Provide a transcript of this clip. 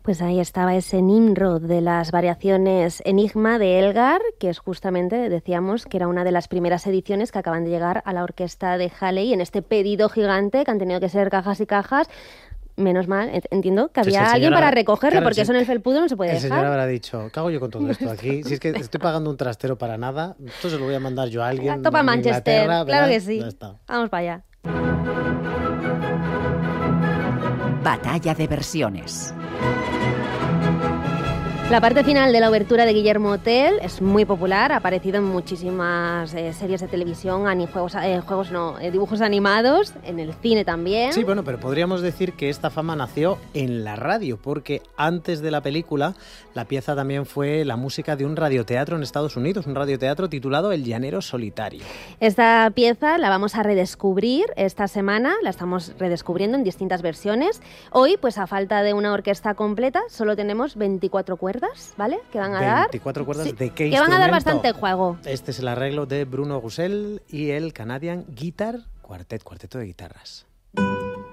Pues ahí estaba ese Nimrod de las variaciones Enigma de Elgar, que es justamente, decíamos, que era una de las primeras ediciones que acaban de llegar a la orquesta de Halley en este pedido gigante que han tenido que ser cajas y cajas. Menos mal, entiendo que había alguien para recogerlo, claro, porque eso en el felpudo no se puede dejar. El señor habrá dicho, ¿qué hago yo con todo esto aquí? Si es que estoy pagando un trastero para nada, entonces lo voy a mandar yo a alguien. Topa Manchester, claro que sí. Vamos para allá. Batalla de versiones. La parte final de la obertura de Guillermo Tell es muy popular, ha aparecido en muchísimas series de televisión, dibujos animados, en el cine también. Sí, bueno, pero podríamos decir que esta fama nació en la radio, porque antes de la película, la pieza también fue la música de un radioteatro en Estados Unidos, un radioteatro titulado El Llanero Solitario. Esta pieza la vamos a redescubrir esta semana, la estamos redescubriendo en distintas versiones. Hoy, pues a falta de una orquesta completa, solo tenemos 24 cuerdas. ¿Vale? Que van a dar 24 cuerdas, sí, ¿de qué instrumento? Que van a dar bastante juego. Este es el arreglo de Bruno Roussel y el Canadian Guitar Quartet, cuarteto de guitarras.